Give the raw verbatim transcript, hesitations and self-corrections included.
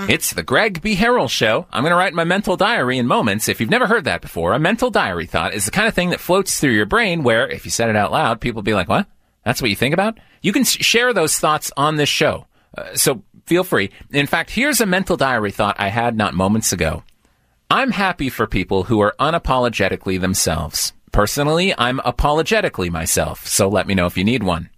It's the Greg B. Harrell Show. I'm going to write my mental diary in moments. If you've never heard that before, a mental diary thought is the kind of thing that floats through your brain where, if you said it out loud, people will be like, what? That's what you think about? You can share those thoughts on this show. Uh, so feel free. In fact, here's a mental diary thought I had not moments ago. I'm happy for people who are unapologetically themselves. Personally, I'm apologetically myself, so let me know if you need one.